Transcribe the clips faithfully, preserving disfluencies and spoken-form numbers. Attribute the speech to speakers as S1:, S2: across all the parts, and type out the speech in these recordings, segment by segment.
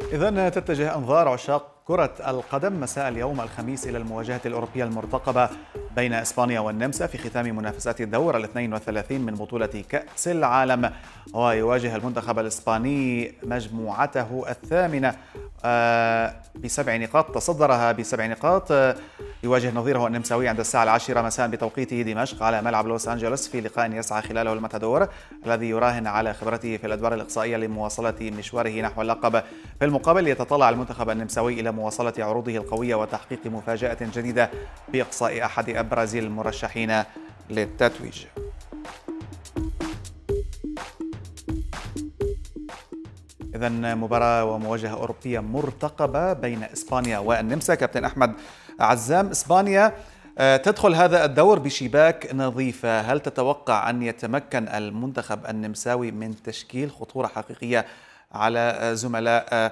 S1: إذن تتجه أنظار عشاق كرة القدم مساء اليوم الخميس إلى المواجهة الأوروبية المرتقبة بين إسبانيا والنمسا في ختام منافسات الدور الاثنين والثلاثين من بطولة كأس العالم. ويواجه المنتخب الإسباني مجموعته الثامنة بسبع نقاط، تصدرها بسبع نقاط. يواجه نظيره النمساوي عند الساعة العاشرة مساء بتوقيت دمشق على ملعب لوس أنجلوس في لقاء يسعى خلاله الماتادور الذي يراهن على خبرته في الأدوار الإقصائية لمواصلة مشواره نحو اللقب. في المقابل يتطلع المنتخب النمساوي إلى مواصلة عروضه القوية وتحقيق مفاجأة جديدة بإقصاء أحد أبرز المرشحين للتتويج. إذن مباراة ومواجهة أوروبية مرتقبة بين إسبانيا والنمسا. كابتن أحمد عزام، إسبانيا تدخل هذا الدور بشباك نظيفة، هل تتوقع أن يتمكن المنتخب النمساوي من تشكيل خطورة حقيقية على زملاء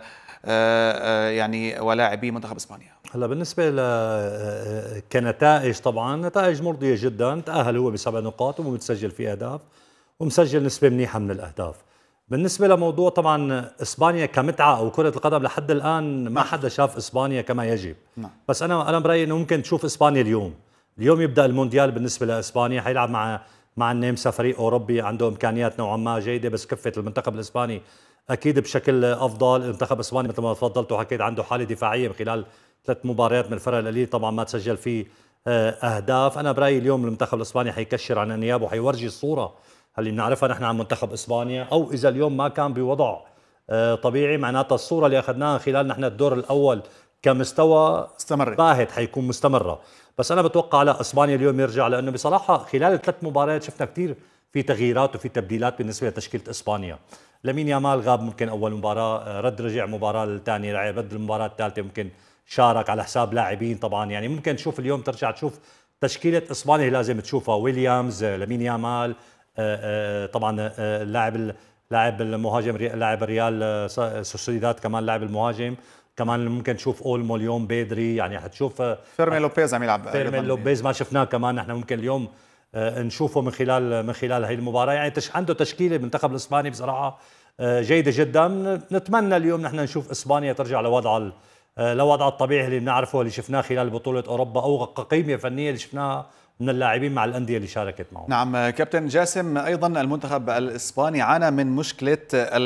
S1: يعني ولاعبي منتخب إسبانيا؟
S2: هلا بالنسبة ل كنتائج طبعا نتائج مرضية جدا، تأهل هو بسبع نقاط ومتسجل فيه أهداف ومسجل نسبة منيحة من الأهداف. بالنسبة لموضوع طبعا إسبانيا كمتعة أو كرة القدم لحد الآن ما حدا شاف إسبانيا كما يجب، بس أنا أنا برأيي إنه ممكن تشوف إسبانيا اليوم اليوم يبدأ المونديال. بالنسبة لإسبانيا حيلعب مع مع النمسا، فريق أوروبي عنده إمكانيات نوعا ما جيدة، بس كفة المنتخب الإسباني أكيد بشكل أفضل. المنتخب الإسباني مثل ما تفضلت وحكيت عنده حالة دفاعية من خلال ثلاث مباريات من الفرق القليل طبعا ما تسجل فيه أهداف. أنا برأيي اليوم المنتخب الإسباني حيكشر عن النيابة وحيورجي الصورة اللي بنعرفها نحن عن منتخب إسبانيا، أو إذا اليوم ما كان بوضع طبيعي معناتها الصورة اللي أخذناها خلال نحن الدور الأول كمستوى
S1: استمرت
S2: باهت حيكون مستمرة. بس أنا بتوقع لا إسبانيا اليوم يرجع، لأنه بصراحة خلال الثلاث مباريات شفنا كثير في تغييرات وفي تبديلات بالنسبة لتشكيلة إسبانيا. لامين يامال غاب ممكن أول مباراة، رد رجع مباراة الثانية، لعب رد المباراة الثالثة، ممكن شارك على حساب لاعبين طبعا. يعني ممكن تشوف اليوم ترجع تشوف تشكيلة إسبانيا لازم تشوفها، ويليامز، لامين يامال، طبعا اللاعب لاعب المهاجم لاعب الريال سوسيداد كمان لاعب المهاجم كمان، ممكن تشوف اولمو اليوم، بيدري، يعني حتشوف
S1: فيرمين لوبيز عم يلعب،
S2: فيرمين لوبيز ما شفناه كمان، نحن ممكن اليوم نشوفه من خلال من خلال هي المباراه. يعني عنده تشكيله المنتخب الاسباني بصراحه جيده جدا. نتمنى اليوم نحن نشوف اسبانيا ترجع لوضعها لوضعها الطبيعي اللي بنعرفه اللي شفناه خلال بطوله اوروبا، او قيمه فنيه اللي شفناها من اللاعبين مع الأندية اللي شاركت معهم.
S1: نعم كابتن جاسم، أيضا المنتخب الإسباني عانى من مشكلة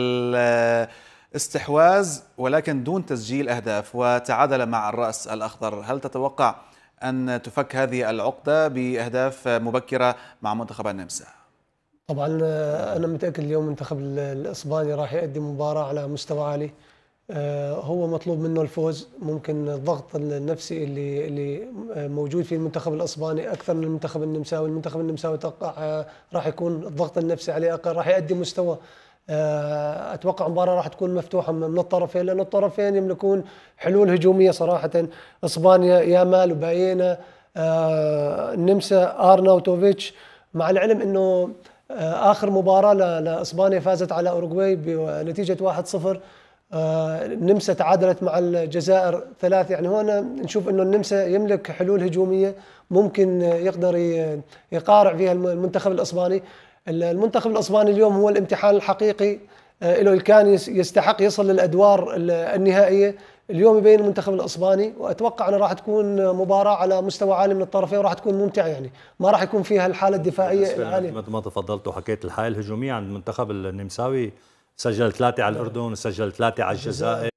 S1: الاستحواذ ولكن دون تسجيل أهداف وتعادل مع الرأس الأخضر، هل تتوقع أن تفك هذه العقدة بأهداف مبكرة مع منتخب النمسا؟
S3: طبعا أنا متأكد اليوم المنتخب الإسباني راح يقدم مباراة على مستوى عالي، هو مطلوب منه الفوز. ممكن الضغط النفسي اللي اللي موجود في المنتخب الاسباني اكثر من المنتخب النمساوي. المنتخب النمساوي اتوقع راح يكون الضغط النفسي عليه اقل، راح يقدم مستوى. اتوقع مباراه راح تكون مفتوحه من الطرفين، لان الطرفين يملكون حلول هجوميه صراحه. اسبانيا يامال وباينا، النمسا ارناوتوفيتش، مع العلم انه اخر مباراه لاسبانيا فازت على اوروغواي بنتيجه واحد صفر. النمسا تعادلت مع الجزائر ثلاث، يعني هون نشوف انه النمسا يملك حلول هجوميه ممكن يقدر يقارع فيها المنتخب الاسباني. المنتخب الاسباني اليوم هو الامتحان الحقيقي له، كان يستحق يصل للادوار النهائيه. اليوم يبين المنتخب الاسباني، واتوقع انها راح تكون مباراه على مستوى عالي من الطرفين وراح تكون ممتعه، يعني ما راح يكون فيها الحاله الدفاعيه العاليه.
S2: مثل ما تفضلت وحكيت الحاله الهجوميه عند المنتخب النمساوي، سجل ثلاثة على الأردن، سجل ثلاثة على الجزائر،